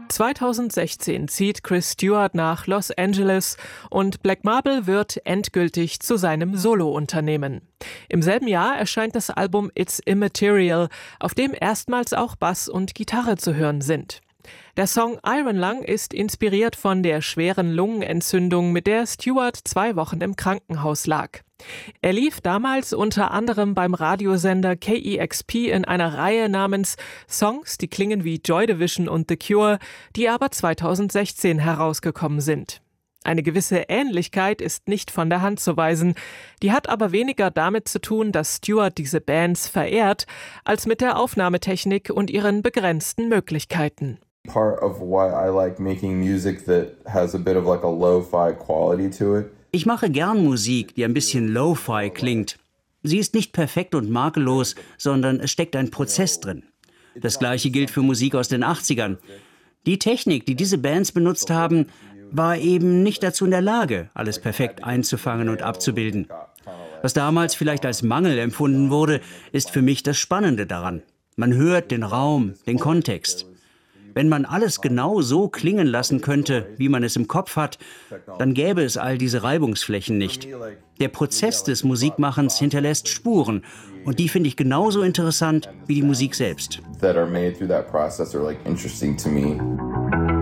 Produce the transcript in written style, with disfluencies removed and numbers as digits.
2016 zieht Chris Stewart nach Los Angeles und Black Marble wird endgültig zu seinem Solo-Unternehmen. Im selben Jahr erscheint das Album It's Immaterial, auf dem erstmals auch Bass und Gitarre zu hören sind. Der Song Iron Lung ist inspiriert von der schweren Lungenentzündung, mit der Stewart 2 Wochen im Krankenhaus lag. Er lief damals unter anderem beim Radiosender KEXP in einer Reihe namens Songs, die klingen wie Joy Division und The Cure, die aber 2016 herausgekommen sind. Eine gewisse Ähnlichkeit ist nicht von der Hand zu weisen, die hat aber weniger damit zu tun, dass Stewart diese Bands verehrt, als mit der Aufnahmetechnik und ihren begrenzten Möglichkeiten. Part of why I like making music that has a bit of like a lo-fi quality to it. Ich mache gern Musik, die ein bisschen Lo-Fi klingt. Sie ist nicht perfekt und makellos, sondern es steckt ein Prozess drin. Das Gleiche gilt für Musik aus den 80ern. Die Technik, die diese Bands benutzt haben, war eben nicht dazu in der Lage, alles perfekt einzufangen und abzubilden. Was damals vielleicht als Mangel empfunden wurde, ist für mich das Spannende daran. Man hört den Raum, den Kontext. Wenn man alles genau so klingen lassen könnte, wie man es im Kopf hat, dann gäbe es all diese Reibungsflächen nicht. Der Prozess des Musikmachens hinterlässt Spuren und die finde ich genauso interessant wie die Musik selbst. That are made through that process are like interesting to me.